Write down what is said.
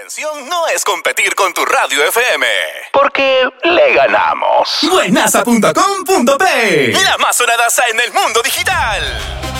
intención no es competir con tu radio FM, porque le ganamos. Buenaza.com.p, la más sonadaza en el mundo digital.